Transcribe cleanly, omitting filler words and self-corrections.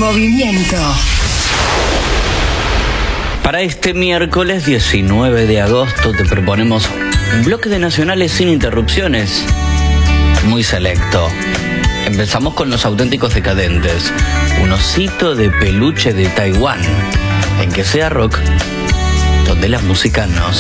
movimiento. Para este miércoles 19 de agosto te proponemos un bloque de nacionales sin interrupciones, muy selecto. Empezamos con Los Auténticos Decadentes, un osito de peluche de Taiwán, en que sea rock, donde la música nos